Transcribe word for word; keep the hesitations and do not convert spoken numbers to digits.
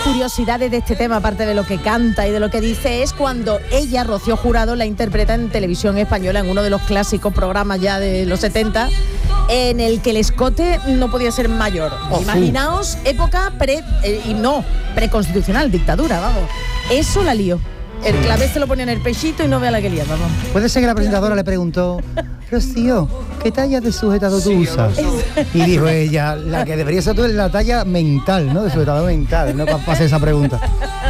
curiosidades de este tema, aparte de lo que canta y de lo que dice, es cuando ella, Rocío Jurado, la interpreta en televisión española en uno de los clásicos programas ya de los setenta, en el que el escote no podía ser mayor. Oh, Imaginaos, sí. época pre... Eh, y no, preconstitucional, dictadura, vamos. Eso la lío. El clavé se lo ponía en el pechito y no vea la que lía, vamos. Puede ser que la presentadora le preguntó: Rocío, ¿qué talla de sujetador tú usas? Y dijo ella: la que debería ser tú es la talla mental, ¿no? De sujetador mental, no para hacer esa pregunta.